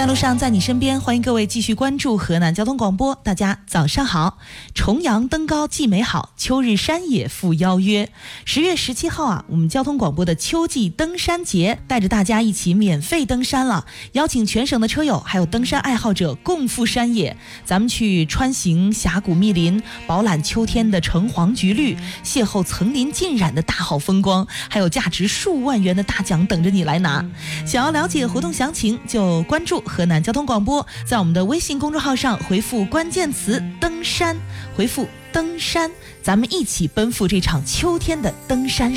在路上，在你身边，欢迎各位继续关注河南交通广播。大家早上好。重阳登高既美好，秋日山野复邀约。10月17号啊，我们交通广播的秋季登山节带着大家一起免费登山了，邀请全省的车友还有登山爱好者共赴山野，咱们去穿行峡谷密林，饱览秋天的橙黄橘绿，邂逅层林尽染的大好风光，还有价值数万元的大奖等着你来拿。想要了解活动详情，就关注河南交通广播，在我们的微信公众号上回复关键词登山，回复登山，咱们一起奔赴这场秋天的登山